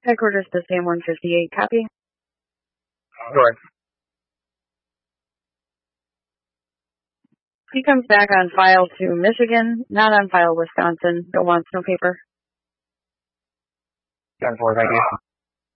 Headquarters to Sam 158, copy. Correct. He comes back on file to Michigan, not on file Wisconsin. No wants, no paper. 10-4, thank you.